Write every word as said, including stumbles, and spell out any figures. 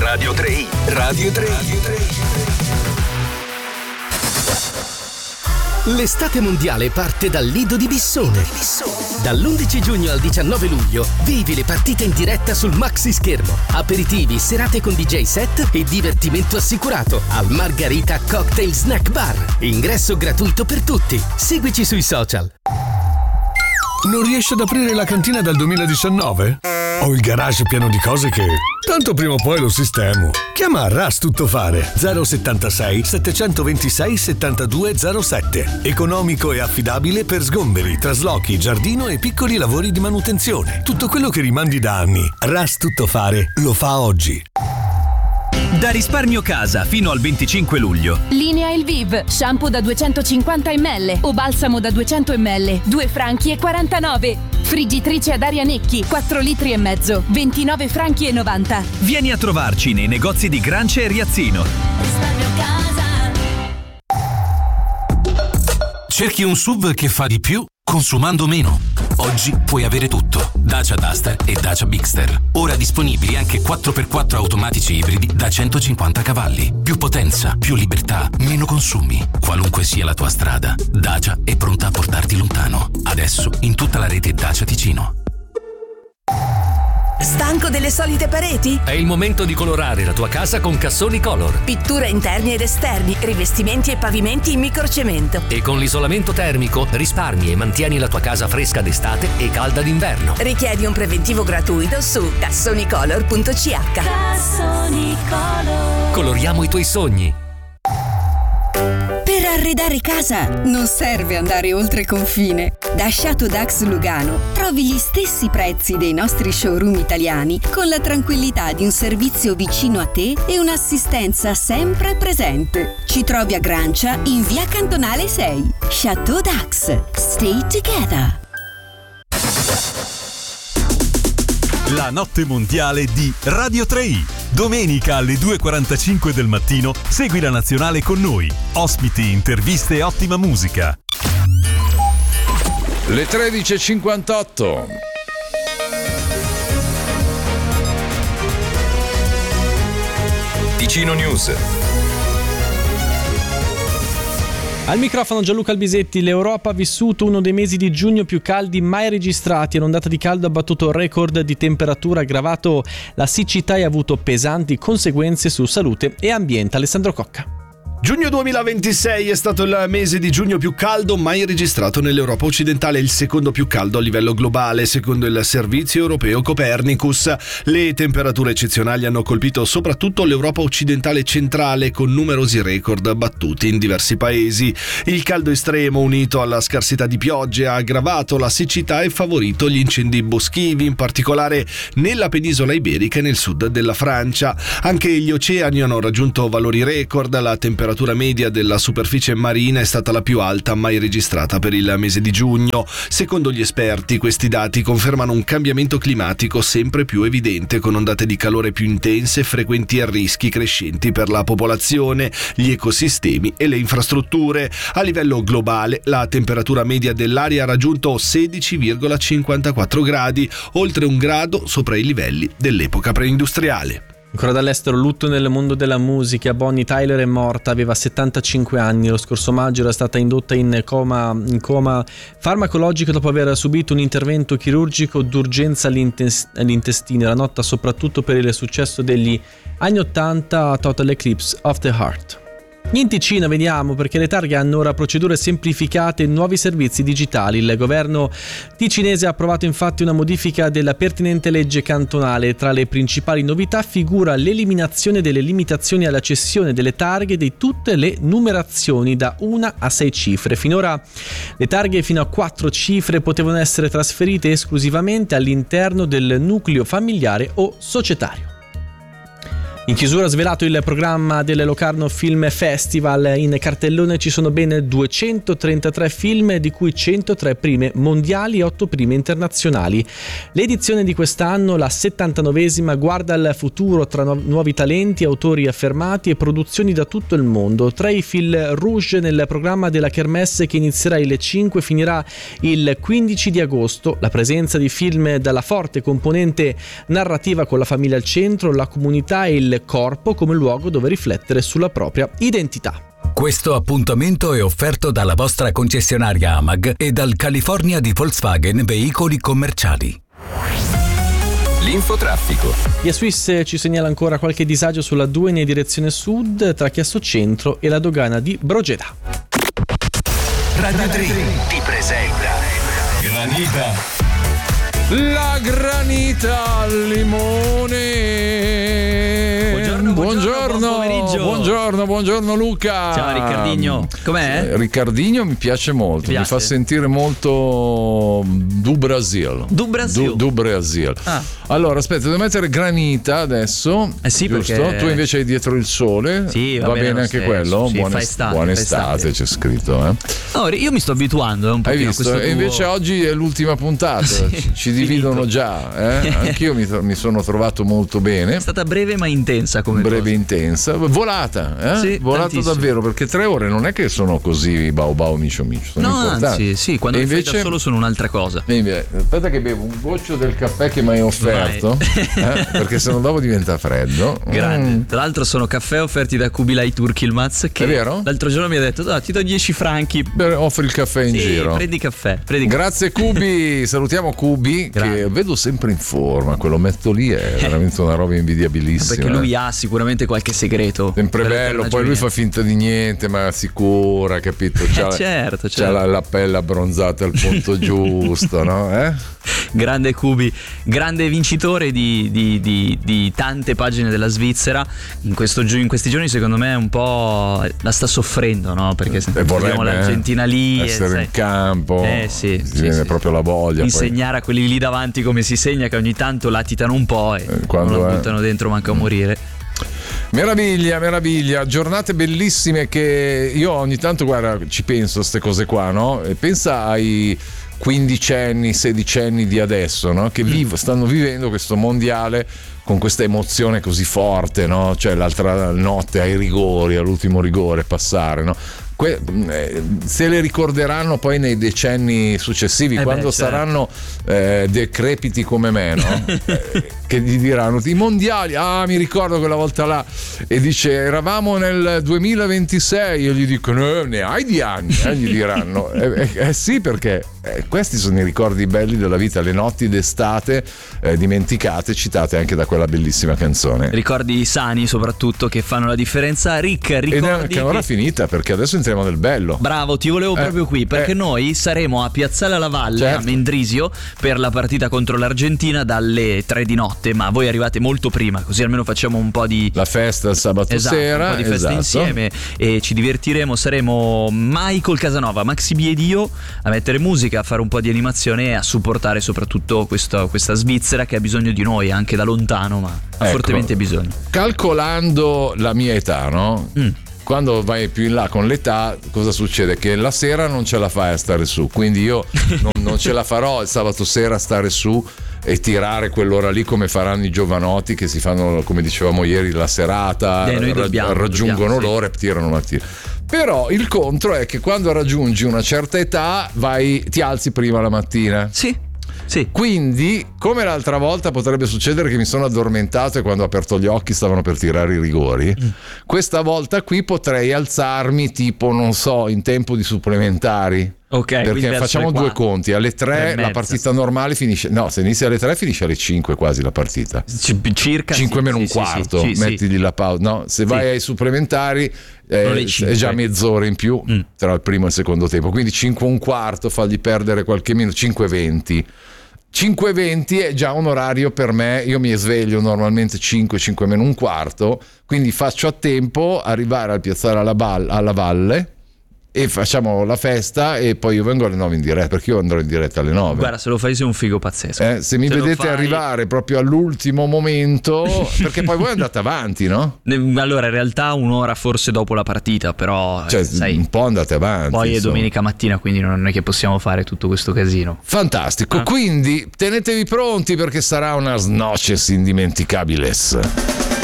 Radio tre, Radio tre. Radio tre. L'estate mondiale parte dal Lido di Bissone. Dall'undici giugno al diciannove luglio vivi le partite in diretta sul maxi schermo. Aperitivi, serate con D J set e divertimento assicurato al Margarita Cocktail Snack Bar. Ingresso gratuito per tutti. Seguici sui social. Non riesci ad aprire la cantina dal duemiladiciannove? Ho il garage pieno di cose che tanto prima o poi lo sistemo. Chiama Ras Tuttofare zero settantasei settecentoventisei settantadue zero sette. Economico e affidabile per sgomberi, traslochi, giardino e piccoli lavori di manutenzione. Tutto quello che rimandi da anni. Ras Tuttofare lo fa oggi. Da Risparmio Casa fino al venticinque luglio. Linea Il Viv, shampoo da duecentocinquanta millilitri o balsamo da duecento millilitri, due franchi e quarantanove. Friggitrice ad aria Necchi, quattro litri e mezzo, ventinove franchi e novanta. Vieni a trovarci nei negozi di Grancia e Riazzino. Risparmio Casa. Cerchi un S U V che fa di più consumando meno. Oggi puoi avere tutto. Dacia Duster e Dacia Bigster. Ora disponibili anche quattro per quattro automatici ibridi da centocinquanta cavalli. Più potenza, più libertà, meno consumi. Qualunque sia la tua strada, Dacia è pronta a portarti lontano. Adesso in tutta la rete Dacia Ticino. Stanco delle solite pareti? È il momento di colorare la tua casa con Cassoni Color. Pittura interni ed esterni, rivestimenti e pavimenti in microcemento. E con l'isolamento termico risparmi e mantieni la tua casa fresca d'estate e calda d'inverno. Richiedi un preventivo gratuito su cassonicolor punto c h. Cassoni Color. Coloriamo i tuoi sogni. Per arredare casa non serve andare oltre confine. Da Chateau Dax Lugano trovi gli stessi prezzi dei nostri showroom italiani con la tranquillità di un servizio vicino a te e un'assistenza sempre presente. Ci trovi a Grancia in via Cantonale sei. Chateau Dax. Stay together. La notte mondiale di Radio tre. Domenica alle due e quarantacinque del mattino segui la nazionale con noi. Ospiti, interviste e ottima musica. Le tredici e cinquantotto. Ticino News. Al microfono Gianluca Albisetti. L'Europa ha vissuto uno dei mesi di giugno più caldi mai registrati e un'ondata di caldo ha battuto record di temperatura, aggravato la siccità e ha avuto pesanti conseguenze su salute e ambiente. Alessandro Cocca. Giugno duemilaventisei è stato il mese di giugno più caldo mai registrato nell'Europa occidentale, il secondo più caldo a livello globale, secondo il servizio europeo Copernicus. Le temperature eccezionali hanno colpito soprattutto l'Europa occidentale centrale, con numerosi record battuti in diversi paesi. Il caldo estremo, unito alla scarsità di piogge, ha aggravato la siccità e favorito gli incendi boschivi, in particolare nella penisola iberica e nel sud della Francia. Anche gli oceani hanno raggiunto valori record. La temperatura La temperatura media della superficie marina è stata la più alta mai registrata per il mese di giugno. Secondo gli esperti, questi dati confermano un cambiamento climatico sempre più evidente, con ondate di calore più intense, frequenti e rischi crescenti per la popolazione, gli ecosistemi e le infrastrutture. A livello globale, la temperatura media dell'aria ha raggiunto sedici virgola cinquantaquattro gradi, oltre un grado sopra i livelli dell'epoca preindustriale. Ancora dall'estero, lutto nel mondo della musica. Bonnie Tyler è morta, aveva settantacinque anni. Lo scorso maggio era stata indotta in coma, in coma farmacologico dopo aver subito un intervento chirurgico d'urgenza all'intestino. Era nota soprattutto per il successo degli anni ottanta, Total Eclipse of the Heart. In Ticino vediamo perché le targhe hanno ora procedure semplificate e nuovi servizi digitali. Il governo ticinese ha approvato infatti una modifica della pertinente legge cantonale. Tra le principali novità figura l'eliminazione delle limitazioni alla cessione delle targhe di tutte le numerazioni da una a sei cifre. Finora le targhe fino a quattro cifre potevano essere trasferite esclusivamente all'interno del nucleo familiare o societario. In chiusura ha svelato il programma del Locarno Film Festival. In cartellone ci sono ben duecentotrentatré film, di cui centotré prime mondiali e otto prime internazionali. L'edizione di quest'anno, la settantanovesima, guarda al futuro tra nu- nuovi talenti, autori affermati e produzioni da tutto il mondo. Tra i fil rouge nel programma della Kermesse, che inizierà il cinque e finirà il quindici di agosto, la presenza di film dalla forte componente narrativa con la famiglia al centro, la comunità e il il corpo come luogo dove riflettere sulla propria identità. Questo appuntamento è offerto dalla vostra concessionaria Amag e dal California di Volkswagen Veicoli Commerciali. L'infotraffico. Via Swiss ci segnala ancora qualche disagio sulla due in direzione sud tra Chiasso Centro e la dogana di Brogeda. Radio tre ti presenta Granita. La granita al limone. Buongiorno, buongiorno, buongiorno, buon buongiorno, buongiorno Luca. Ciao Riccardinho, com'è? Eh, Riccardinho mi piace molto, mi, piace. mi fa sentire molto du Brasil. Du Brasil. Du, du Brasil. Ah. Allora, aspetta, devo mettere granita adesso. Eh sì, giusto? perché... Tu invece hai dietro il sole. Sì, va, va bene, bene anche sì, quello. Sì, buona fa estate, buona fa estate, estate c'è scritto, eh. Oh, io mi sto abituando un po'. Hai visto? E tuo... invece oggi è l'ultima puntata. Sì, ci dividono finito. Già, eh? Anch'io mi, mi sono trovato molto bene. È stata breve ma intensa come breve cosa. intensa, volata, eh? Sì, volata tantissimo. davvero, perché tre ore non è che sono così bau bau micio micio, sono no, importanti. Anzi, sì, quando e invece... invece fai da solo sono un'altra cosa. Invece, aspetta che bevo un goccio del caffè che mi hai offerto, eh? Perché se no dopo diventa freddo. Grande. Mm. Tra l'altro sono caffè offerti da Kubilai Turkilmaz, che è vero? L'altro giorno mi ha detto "Ah, ti do dieci franchi". Beh, offri il caffè in sì, giro. Prendi caffè, prendi Grazie caffè. Kubi, salutiamo Kubi che vedo sempre in forma, quello metto lì è veramente una roba invidiabilissima. Perché lui ha sicuramente qualche segreto. Sempre bello, poi lui fa finta di niente, ma si cura, capito? C'ha, eh, certo, certo. c'ha la, la pelle abbronzata al punto giusto, no? Eh? Grande Kubi, grande vincitore di, di, di, di tante pagine della Svizzera. In, questo, in questi giorni secondo me un po' la sta soffrendo, no? Perché se vediamo l'Argentina lì essere sai, in campo, eh, sì, si sì, viene sì, proprio la voglia. Insegnare poi. a quelli lì davanti come si segna, che ogni tanto latitano un po' e eh, quando non la buttano è... dentro manca a morire. Meraviglia, meraviglia, giornate bellissime che io ogni tanto, guarda, ci penso a queste cose qua, no? E pensa ai quindicenni, sedicenni di adesso, no? Che vivo, stanno vivendo questo mondiale con questa emozione così forte, no? Cioè l'altra notte ai rigori, all'ultimo rigore passare, no? Que- se le ricorderanno poi nei decenni successivi, eh quando beh, certo. saranno eh, decrepiti come me, no? eh, che gli diranno i mondiali, ah mi ricordo quella volta là, e dice eravamo nel duemilaventisei, io gli dico no, ne hai di anni, eh, gli diranno eh, eh, eh sì, perché eh, questi sono i ricordi belli della vita, le notti d'estate eh, dimenticate, citate anche da quella bellissima canzone. Ricordi sani soprattutto che fanno la differenza. Rick, ricordi ed è anche ora che... finita, perché adesso entriamo nel bello. Bravo, ti volevo eh, proprio qui, perché eh. noi saremo a Piazzale alla Valle, certo. a Mendrisio, per la partita contro l'Argentina dalle tre di notte, ma voi arrivate molto prima, così almeno facciamo un po' di la festa il sabato esatto, sera, un po' di festa esatto. insieme e ci divertiremo. Saremo Michael Casanova, Maxi B ed io a mettere musica, a fare un po' di animazione e a supportare soprattutto questa, questa Svizzera che ha bisogno di noi anche da lontano, ma ha ecco, fortemente bisogno. Calcolando la mia età, no? Mm. Quando vai più in là con l'età, cosa succede? Che la sera non ce la fai a stare su, quindi io non, non ce la farò il sabato sera a stare su e tirare quell'ora lì come faranno i giovanotti che si fanno, come dicevamo ieri, la serata, eh, noi dobbiamo, raggiungono dobbiamo, l'ora sì. e tirano la tira. Però il contro è che quando raggiungi una certa età vai, ti alzi prima la mattina. Sì. Sì. Quindi, come l'altra volta potrebbe succedere che mi sono addormentato e quando ho aperto gli occhi stavano per tirare i rigori, mm. questa volta qui potrei alzarmi tipo, non so, in tempo di supplementari. Ok, perché facciamo due conti, alle tre la partita normale finisce, no, se inizia alle tre finisce alle cinque quasi la partita, C- circa cinque sì, meno sì, un quarto, sì, sì, mettigli sì. la pausa, no, se vai sì. ai supplementari eh, è già mezz'ora in più mm. tra il primo e il secondo tempo, quindi cinque e un quarto, fagli perdere qualche minuto, cinque e venti cinque e venti è già un orario per me, io mi sveglio normalmente cinque, cinque meno un quarto, quindi faccio a tempo arrivare al Piazzale alla, Val- alla Valle e facciamo la festa e poi io vengo alle nove in diretta, perché io andrò in diretta alle nove. Guarda, se lo fai sei un figo pazzesco. Eh, se mi se vedete fai... arrivare proprio all'ultimo momento, perché poi voi andate avanti, no? Allora in realtà un'ora forse dopo la partita, però cioè, sai, un po' andate avanti. Poi insomma. È domenica mattina, quindi non è che possiamo fare tutto questo casino. Fantastico, ah. Quindi tenetevi pronti perché sarà una noches indimenticables.